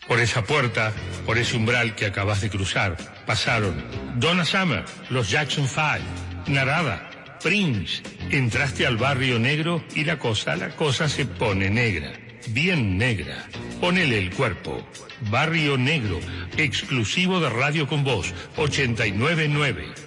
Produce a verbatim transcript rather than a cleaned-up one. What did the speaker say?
Por esa puerta, por ese umbral que acabas de cruzar, pasaron Donna Summer, los Jackson Five, Narada, Prince. Entraste al barrio negro y la cosa, la cosa se pone negra, bien negra. Ponele el cuerpo. Barrio Negro, exclusivo de Radio Con Voz, ochenta y nueve punto nueve.